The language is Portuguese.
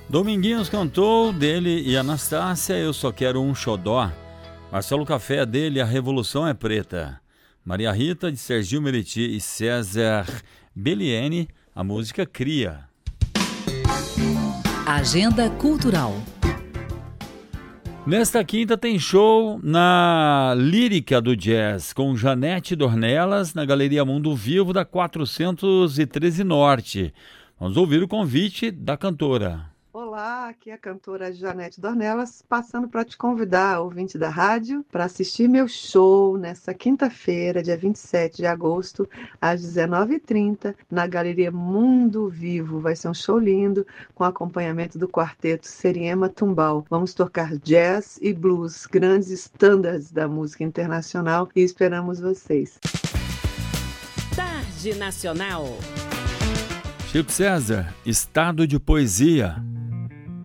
Dominguinhos cantou, dele e Anastácia, Eu Só Quero um Xodó. Marcelo Café, dele, A Revolução é Preta. Maria Rita, de Serginho Meriti e César Belliene, a música Cria. Agenda Cultural. Nesta quinta tem show na Lírica do Jazz, com Janete Dornelas, na Galeria Mundo Vivo da 413 Norte. Vamos ouvir o convite da cantora. Olá, aqui é a cantora Janete Dornelas, passando para te convidar, ouvinte da rádio, para assistir meu show nessa quinta-feira, dia 27 de agosto, às 19h30, na Galeria Mundo Vivo. Vai ser um show lindo, com acompanhamento do quarteto Seriema Tumbal. Vamos tocar jazz e blues, grandes estándares da música internacional, e esperamos vocês. Tarde Nacional. Chico César, Estado de Poesia.